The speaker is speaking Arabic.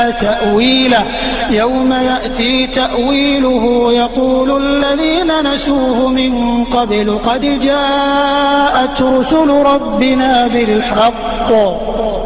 تأويله يوم يأتي تأويله يقول الذين نسوه من قبل قد جاءت رسل ربنا بالحق